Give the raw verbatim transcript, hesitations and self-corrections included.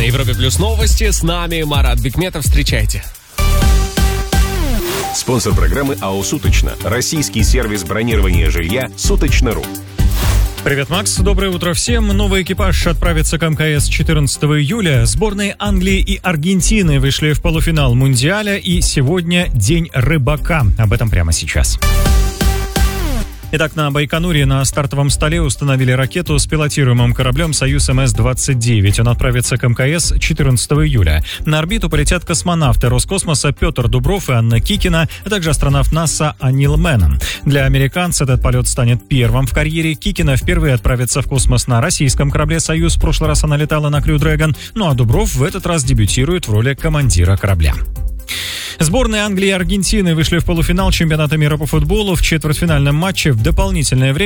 Европе Плюс новости. С нами Марат Бикметов. Встречайте. Спонсор программы АО «Суточно». Российский сервис бронирования жилья «Суточно.ру». Привет, Макс. Доброе утро всем. Новый экипаж отправится к МКС четырнадцатого июля. Сборные Англии и Аргентины вышли в полуфинал Мундиаля, и сегодня День рыбака. Об этом прямо сейчас. Итак, на Байконуре на стартовом столе установили ракету с пилотируемым кораблем «Союз эм эс двадцать девять». Он отправится к МКС четырнадцатого июля. На орбиту полетят космонавты Роскосмоса Петр Дубров и Анна Кикина, а также астронавт НАСА Анил Мэннон. Для американца этот полет станет первым в карьере. Кикина впервые отправится в космос на российском корабле «Союз». В прошлый раз она летала на Crew Dragon. Ну а Дубров в этот раз дебютирует в роли командира корабля. Сборные Англии и Аргентины вышли в полуфинал чемпионата мира по футболу. В четвертьфинальном матче в дополнительное время